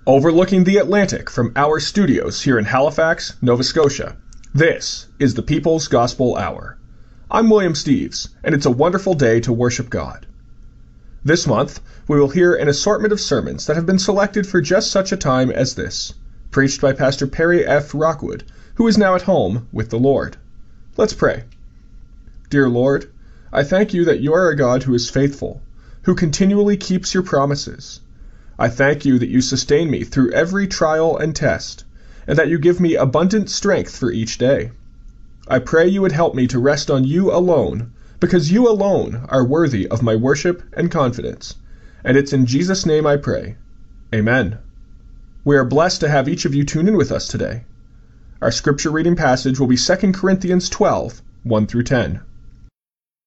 Overlooking the Atlantic from our studios here in Halifax, Nova Scotia, this is the People's Gospel Hour. I'm William Steves, and it's a wonderful day to worship God. This month, we will hear an assortment of sermons that have been selected for just such a time as this, preached by Pastor Perry F. Rockwood, who is now at home with the Lord. Let's pray. Dear Lord, I thank you that you are a God who is faithful, who continually keeps your promises. I thank you that you sustain me through every trial and test, and that you give me abundant strength for each day. I pray you would help me to rest on you alone, because you alone are worthy of my worship and confidence. And it's in Jesus' name I pray. Amen. We are blessed to have each of you tune in with us today. Our scripture reading passage will be 2 Corinthians 12, 1 through 10.